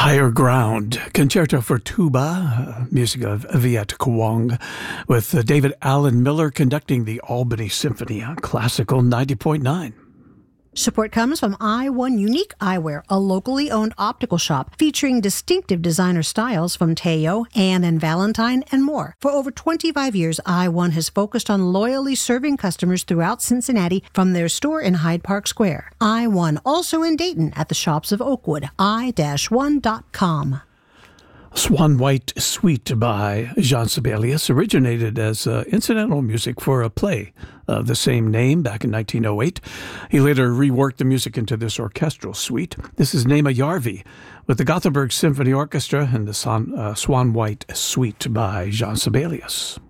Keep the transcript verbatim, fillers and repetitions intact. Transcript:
Higher Ground, concerto for tuba, uh, music of Viet Cuong, with uh, David Allen Miller conducting the Albany Symphony on Classical ninety point nine. Support comes from I one Unique Eyewear, a locally owned optical shop featuring distinctive designer styles from Teo, Anne and Valentine, and more. For over twenty-five years, I one has focused on loyally serving customers throughout Cincinnati from their store in Hyde Park Square. I one, also in Dayton at the shops of Oakwood, i one dot com. Swan White Suite by Jean Sibelius originated as uh, incidental music for a play of the same name back in nineteen oh eight. He later reworked the music into this orchestral suite. This is Nema Yarvi with the Gothenburg Symphony Orchestra and the Son, uh, Swan White Suite by Jean Sibelius.